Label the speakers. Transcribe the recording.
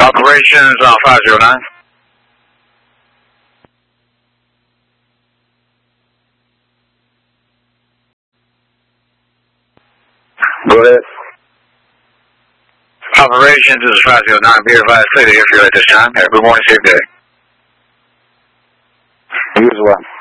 Speaker 1: Operations on 509.
Speaker 2: Go ahead.
Speaker 1: Operations, this is 509. Be advised, stay here for you at this time. Have a good morning, safe day.
Speaker 2: You as well.